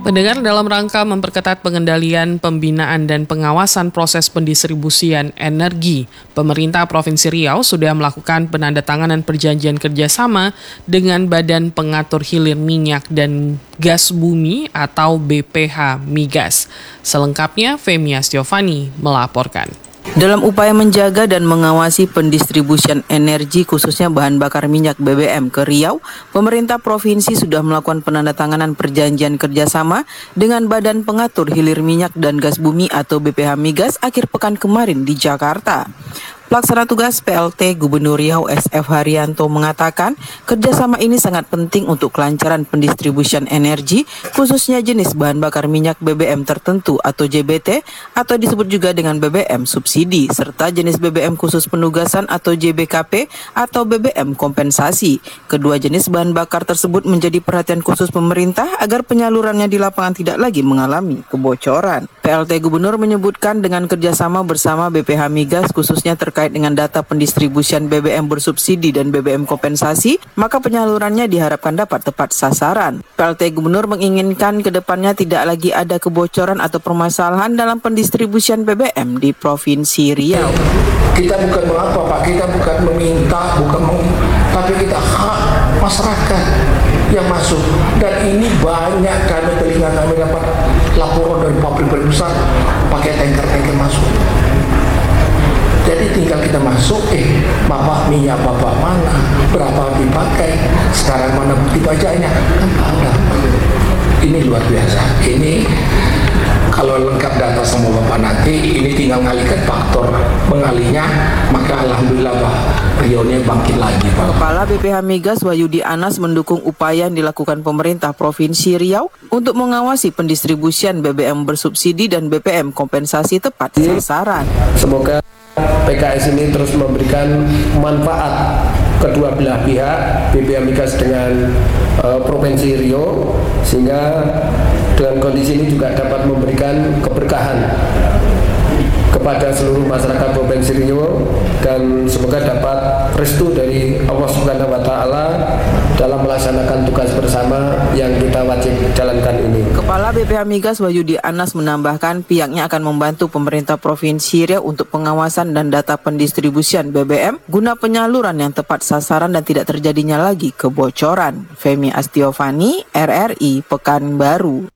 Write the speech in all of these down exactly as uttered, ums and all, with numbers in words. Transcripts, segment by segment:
Pendengar, dalam rangka memperketat pengendalian, pembinaan, dan pengawasan proses pendistribusian energi, pemerintah Provinsi Riau sudah melakukan penandatanganan perjanjian kerjasama dengan Badan Pengatur Hilir Minyak dan Gas Bumi atau B P H Migas. Selengkapnya, Femi Astiovani melaporkan. Dalam upaya menjaga dan mengawasi pendistribusian energi khususnya bahan bakar minyak B B M ke Riau, pemerintah provinsi sudah melakukan penandatanganan perjanjian kerjasama dengan Badan Pengatur Hilir Minyak dan Gas Bumi atau B P H Migas akhir pekan kemarin di Jakarta. Pelaksana tugas P L T Gubernur Riau S F Haryanto mengatakan kerjasama ini sangat penting untuk kelancaran pendistribusian energi khususnya jenis bahan bakar minyak B B M tertentu atau J B T atau disebut juga dengan B B M subsidi serta jenis B B M khusus penugasan atau J B K P atau B B M kompensasi. Kedua jenis bahan bakar tersebut menjadi perhatian khusus pemerintah agar penyalurannya di lapangan tidak lagi mengalami kebocoran. P L T Gubernur menyebutkan dengan kerjasama bersama B P H Migas khususnya terkait terkait dengan data pendistribusian B B M bersubsidi dan B B M kompensasi, maka penyalurannya diharapkan dapat tepat sasaran. P L T Gubernur menginginkan ke depannya tidak lagi ada kebocoran atau permasalahan dalam pendistribusian B B M di Provinsi Riau. Kita bukan mengapa Pak, kita bukan meminta, bukan meng, tapi kita hak masyarakat yang masuk. Dan ini banyak kami telinga kami dapat laporan dari pabrik besar pakai tanker-tanker masuk. Jadi tinggal kita masuk, eh bapak minyak bapak mana, berapa dipakai, sekarang mana bukti pajaknya, kan ada. Ini luar biasa. Ini kalau lengkap data semua bapak nanti, ini tinggal ngalihkan faktor mengalihnya, maka alhamdulillah Pak, Riau ini bangkit lagi Pak. Kepala B P H Migas Wahyudi Anas mendukung upaya yang dilakukan pemerintah Provinsi Riau untuk mengawasi pendistribusian B B M bersubsidi dan B P M kompensasi tepat sasaran. Semoga P K S ini terus memberikan manfaat kedua belah pihak, B P H Migas dengan uh, Provinsi Riau, sehingga dengan kondisi ini juga dapat memberikan keberkahan kepada seluruh masyarakat Provinsi Riau dan semoga dapat restu dari Allah Subhanahu wa taala dalam melaksanakan tugas bersama yang kita wajib jalankan ini. Kepala B P H Migas Wahyudi Anas menambahkan pihaknya akan membantu pemerintah Provinsi Riau untuk pengawasan dan data pendistribusian B B M guna penyaluran yang tepat sasaran dan tidak terjadinya lagi kebocoran. Femi Astiovani, R R I Pekanbaru.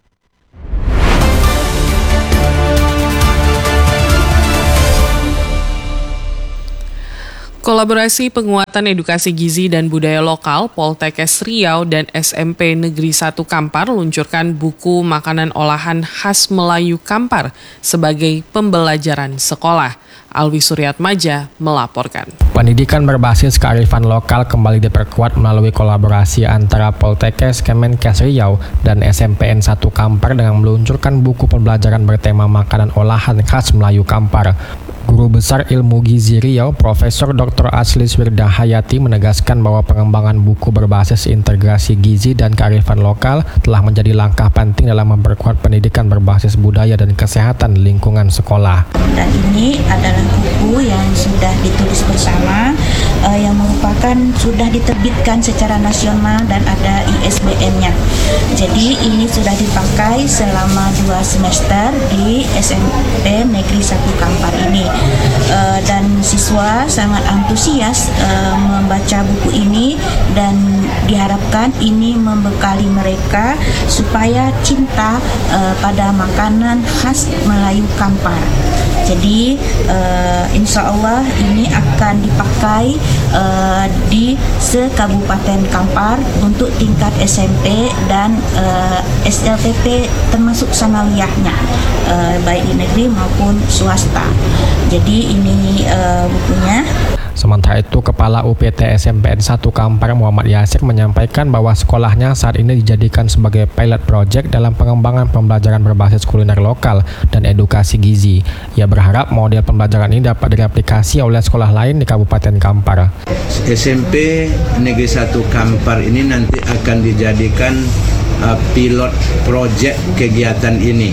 Kolaborasi penguatan edukasi gizi dan budaya lokal, Poltekkes Riau dan S M P Negeri satu Kampar luncurkan buku makanan olahan khas Melayu Kampar sebagai pembelajaran sekolah. Alwi Suryatmaja melaporkan. Pendidikan berbasis kearifan lokal kembali diperkuat melalui kolaborasi antara Poltekkes Kemenkes Riau dan S M P N satu Kampar dengan meluncurkan buku pembelajaran bertema makanan olahan khas Melayu Kampar. Guru Besar Ilmu Gizi Riau, Profesor Doktor Aslis Wirdahayati menegaskan bahwa pengembangan buku berbasis integrasi gizi dan kearifan lokal telah menjadi langkah penting dalam memperkuat pendidikan berbasis budaya dan kesehatan lingkungan sekolah. Dan ini adalah buku yang sudah ditulis bersama, uh, yang merupakan sudah diterbitkan secara nasional dan ada I S B N-nya. Jadi ini sudah dipakai selama dua semester di S M P Negeri satu Kampar ini. Uh, dan siswa sangat antusias uh, membaca buku ini dan diharapkan ini membekali mereka supaya cinta uh, pada makanan khas Melayu Kampar. Jadi uh, insya Allah ini akan dipakai uh, di se-Kabupaten Kampar untuk tingkat S M P dan uh, S L T P termasuk sanawiyahnya, uh, baik di negeri maupun swasta. Jadi ini uh, bukunya. Sementara itu, Kepala U P T S M P N satu Kampar Muhammad Yasir menyampaikan bahwa sekolahnya saat ini dijadikan sebagai pilot project dalam pengembangan pembelajaran berbasis kuliner lokal dan edukasi gizi. Ia berharap model pembelajaran ini dapat direplikasi oleh sekolah lain di Kabupaten Kampar. S M P Negeri satu Kampar ini nanti akan dijadikan uh, pilot project kegiatan ini.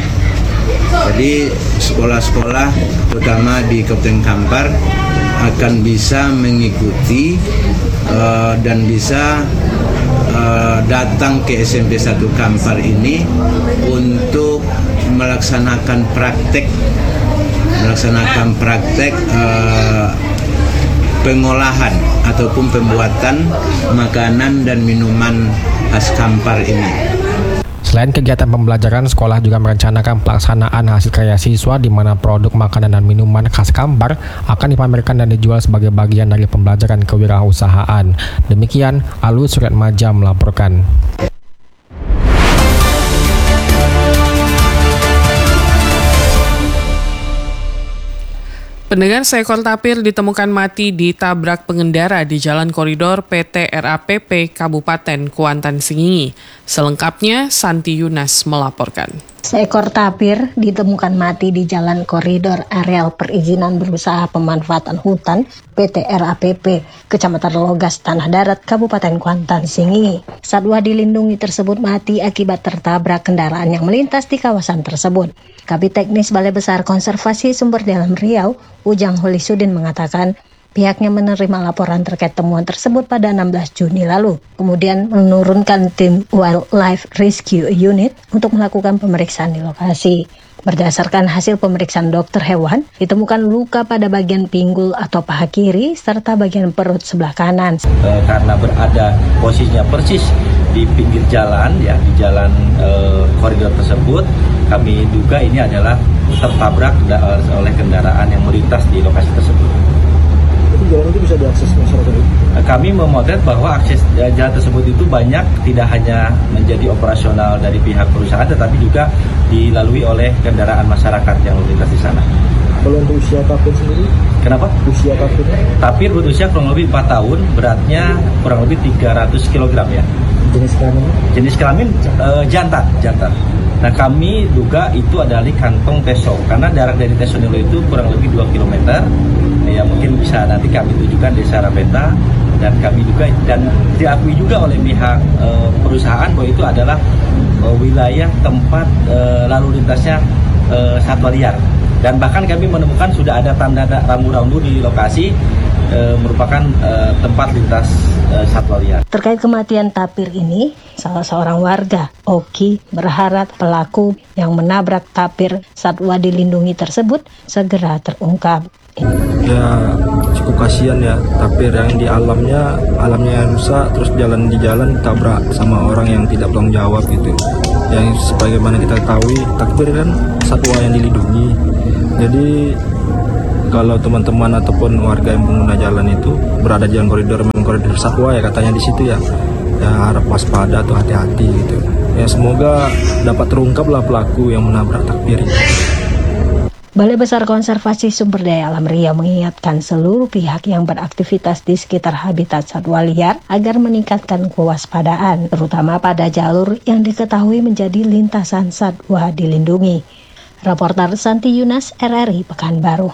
Jadi sekolah-sekolah terutama di Kabupaten Kampar akan bisa mengikuti uh, dan bisa uh, datang ke S M P satu Kampar ini untuk melaksanakan praktek melaksanakan praktek uh, pengolahan ataupun pembuatan makanan dan minuman khas Kampar ini. Selain kegiatan pembelajaran, sekolah juga merencanakan pelaksanaan hasil karya siswa di mana produk makanan dan minuman khas Kampar akan dipamerkan dan dijual sebagai bagian dari pembelajaran kewirausahaan. Demikian, Alwi Suryatmaja melaporkan. Pendengar, seekor tapir ditemukan mati ditabrak pengendara di Jalan Koridor P T R A P P Kabupaten Kuantan Singingi. Selengkapnya, Santi Yunas melaporkan. Seekor tapir ditemukan mati di Jalan Koridor Areal Perizinan Berusaha Pemanfaatan Hutan P T R A P P, Kecamatan Logas, Tanah Darat, Kabupaten Kuantan Singingi. Satwa dilindungi tersebut mati akibat tertabrak kendaraan yang melintas di kawasan tersebut. Kabid Teknis Balai Besar Konservasi Sumber Daya Alam Riau, Ujang Holisudin mengatakan, pihaknya menerima laporan terkait temuan tersebut pada enam belas Juni lalu. Kemudian menurunkan tim Wildlife Rescue Unit untuk melakukan pemeriksaan di lokasi. Berdasarkan hasil pemeriksaan dokter hewan, ditemukan luka pada bagian pinggul atau paha kiri serta bagian perut sebelah kanan. E, karena berada posisinya persis di pinggir jalan, ya di jalan e, koridor tersebut, kami duga ini adalah tertabrak oleh kendaraan yang melintas di lokasi tersebut. Jalan itu bisa diakses masyarakat? Kami memotret bahwa akses jalan tersebut itu banyak tidak hanya menjadi operasional dari pihak perusahaan, tetapi juga dilalui oleh kendaraan masyarakat yang melintas di sana. Kalau untuk usia tapir sendiri? Kenapa? Usia tapir? Tapir berusia kurang lebih empat tahun, beratnya kurang lebih tiga ratus kilogram ya. Jenis kelamin? Jenis kelamin uh, jantan, jantan. Nah, kami duga itu adalah kantong teso, karena jarak dari Tesonilo itu kurang lebih dua kilometer. Ya, mungkin bisa nanti kami tunjukkan di secara peta, dan kami juga dan diakui juga oleh pihak e, perusahaan bahwa itu adalah e, wilayah tempat e, lalu lintasnya e, satwa liar. Dan bahkan kami menemukan sudah ada tanda rambu-rambu di lokasi e, merupakan e, tempat lintas e, satwa liar. Terkait kematian tapir ini, salah seorang warga, Oki, berharap pelaku yang menabrak tapir satwa dilindungi tersebut segera terungkap. Ya cukup kasihan ya, tapir yang di alamnya alamnya yang rusak, terus jalan di jalan ditabrak sama orang yang tidak bertanggung jawab gitu. Yang sebagaimana kita ketahui, tapir kan satwa yang dilindungi. Jadi kalau teman-teman ataupun warga yang pengguna jalan itu berada di jalan koridor, memang koridor satwa ya katanya di situ ya, ya harap waspada atau hati-hati gitu. Ya semoga dapat terungkaplah pelaku yang menabrak tapir itu. Balai Besar Konservasi Sumber Daya Alam Riau mengingatkan seluruh pihak yang beraktivitas di sekitar habitat satwa liar agar meningkatkan kewaspadaan, terutama pada jalur yang diketahui menjadi lintasan satwa dilindungi. Reporter Santi Yunas, R R I Pekanbaru.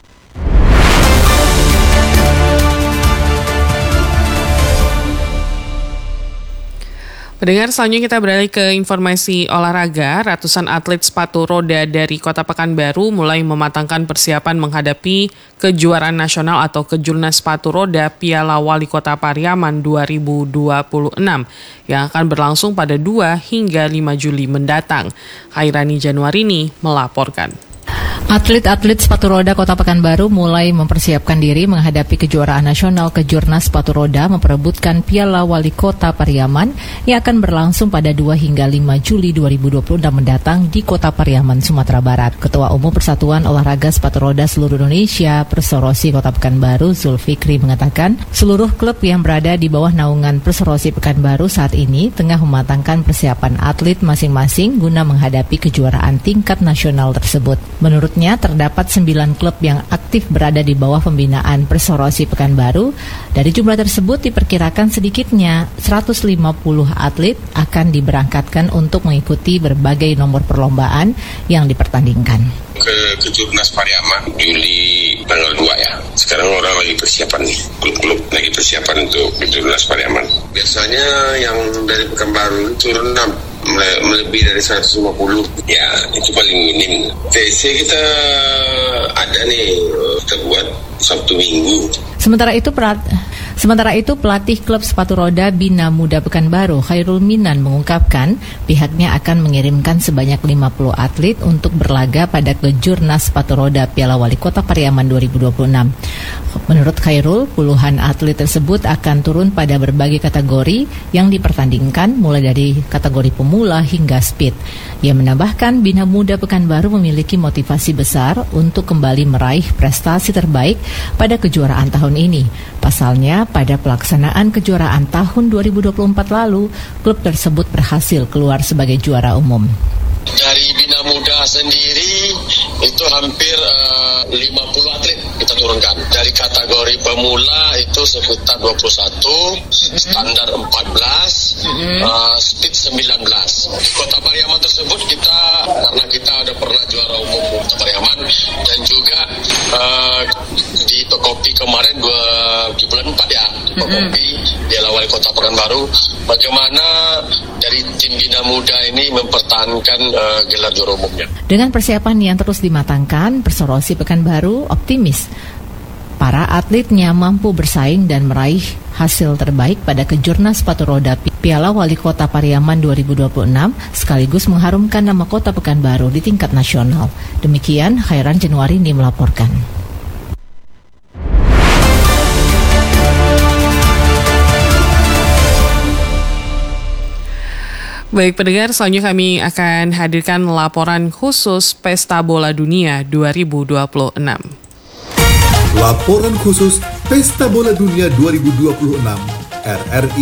Pendengar, selanjutnya kita beralih ke informasi olahraga. Ratusan atlet sepatu roda dari Kota Pekanbaru mulai mematangkan persiapan menghadapi kejuaraan nasional atau Kejurnas Sepatu Roda Piala Wali Kota Pariaman dua ribu dua puluh enam yang akan berlangsung pada dua hingga lima Juli mendatang. Khairani Januarini melaporkan. Atlet-atlet sepatu roda Kota Pekanbaru mulai mempersiapkan diri menghadapi kejuaraan nasional Kejurnas Sepatu Roda memperebutkan Piala Wali Kota Pariaman yang akan berlangsung pada dua hingga lima Juli dua ribu dua puluh enam mendatang di Kota Pariaman, Sumatera Barat. Ketua Umum Persatuan Olahraga Sepatu Roda Seluruh Indonesia Persorosi Kota Pekanbaru, Zulfikri, mengatakan seluruh klub yang berada di bawah naungan Persorosi Pekanbaru saat ini tengah mematangkan persiapan atlet masing-masing guna menghadapi kejuaraan tingkat nasional tersebut. Menurutnya, terdapat sembilan klub yang aktif berada di bawah pembinaan Persorosi Pekanbaru. Dari jumlah tersebut diperkirakan sedikitnya seratus lima puluh atlet akan diberangkatkan untuk mengikuti berbagai nomor perlombaan yang dipertandingkan. Ke Kejurnas Pariaman Juli tanggal dua ya. Sekarang orang lagi persiapan nih, klub-klub lagi persiapan untuk Kejurnas Pariaman. Biasanya yang dari Pekanbaru turun enam melebihi dari seratus lima puluh, ya itu paling minim. T C kita ada nih, kita buat Sabtu Minggu. Sementara itu perat, Sementara itu, pelatih klub sepatu roda Bina Muda Pekanbaru, Khairul Minan, mengungkapkan pihaknya akan mengirimkan sebanyak lima puluh atlet untuk berlaga pada Kejurnas Sepatu Roda Piala Wali Kota Pariaman dua ribu dua puluh enam. Menurut Khairul, puluhan atlet tersebut akan turun pada berbagai kategori yang dipertandingkan, mulai dari kategori pemula hingga speed. Ia menambahkan Bina Muda Pekanbaru memiliki motivasi besar untuk kembali meraih prestasi terbaik pada kejuaraan tahun ini. Pasalnya, pada pelaksanaan kejuaraan tahun dua ribu dua puluh empat lalu, klub tersebut berhasil keluar sebagai juara umum. Dari Bina Muda sendiri itu hampir uh, lima puluh atlet kita turunkan. Dari kategori pemula itu sekitar dua puluh satu, mm-hmm. standar empat belas, mm-hmm. uh, speed sembilan belas. Kota Pariaman tersebut kita, karena kita ada pernah juara umum Kota Pariaman dan juga uh, di Tokopi kemarin dua, di bulan empat ya, di Tokopi, mm-hmm. Piala Wali Kota Pekanbaru, bagaimana dari tim Bina Muda ini mempertahankan uh, gelar juara umumnya. Dengan persiapan yang terus dimatangkan, Persorosi Pekanbaru optimis para atletnya mampu bersaing dan meraih hasil terbaik pada Kejurnas Sepatu Roda Piala Wali Kota Pariaman dua ribu dua puluh enam, sekaligus mengharumkan nama Kota Pekanbaru di tingkat nasional. Demikian, Khairan Januarini melaporkan. Baik pendengar, selanjutnya kami akan hadirkan laporan khusus Pesta Bola Dunia dua ribu dua puluh enam. Laporan khusus Pesta Bola Dunia dua ribu dua puluh enam, R R I